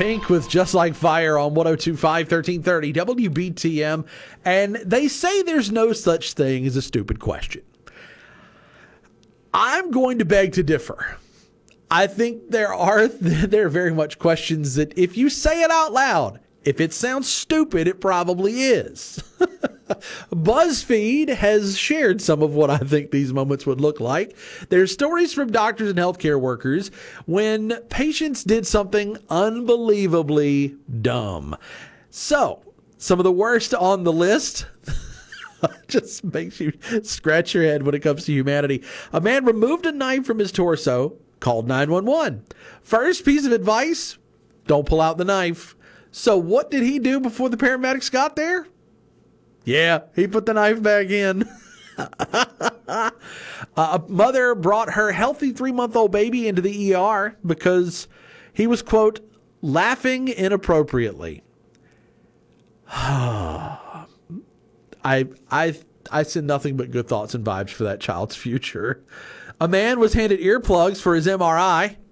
Pink with Just Like Fire on 102.5, 1330 WBTM. And they say there's no such thing as a stupid question. I'm going to beg to differ. I think there are very much questions that if you say it out loud, if it sounds stupid, it probably is. BuzzFeed has shared some of what I think these moments would look like. There's stories from doctors and healthcare workers when patients did something unbelievably dumb. So, some of the worst on the list just makes you scratch your head when it comes to humanity. A man removed a knife from his torso, called 911. First piece of advice, don't pull out the knife. So what did he do before the paramedics got there? Yeah, he put the knife back in. A mother brought her healthy 3-month-old baby into the ER because he was, quote, laughing inappropriately. I send nothing but good thoughts and vibes for that child's future. A man was handed earplugs for his MRI.